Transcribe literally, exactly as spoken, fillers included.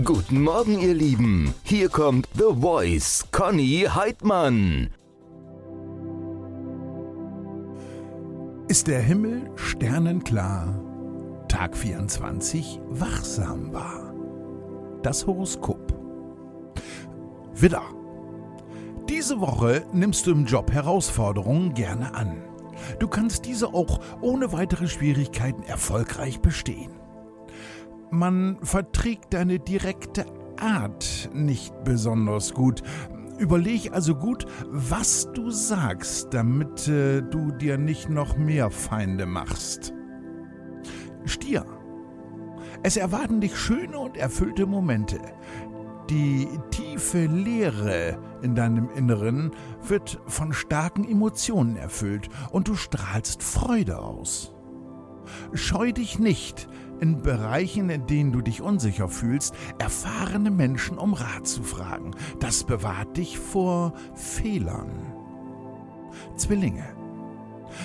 Guten Morgen, ihr Lieben. Hier kommt The Voice, Conny Heidmann. Ist der Himmel sternenklar, Tag vierundzwanzig wachsam war. Das Horoskop. Widder. Diese Woche nimmst du im Job Herausforderungen gerne an. Du kannst diese auch ohne weitere Schwierigkeiten erfolgreich bestehen. Man verträgt deine direkte Art nicht besonders gut. Überleg also gut, was du sagst, damit äh, du dir nicht noch mehr Feinde machst. Stier. Es erwarten dich schöne und erfüllte Momente. Die tiefe Leere in deinem Inneren wird von starken Emotionen erfüllt und du strahlst Freude aus. Scheu dich nicht, in Bereichen, in denen du dich unsicher fühlst, erfahrene Menschen um Rat zu fragen. Das bewahrt dich vor Fehlern. Zwillinge.